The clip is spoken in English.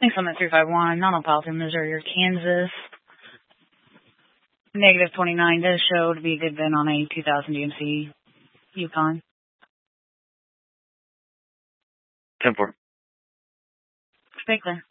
Thanks on that 351, Nonopalton, Missouri or Kansas. Negative 29 does show to be a good vent on a 2000 GMC Yukon. 10-4. Stay clear.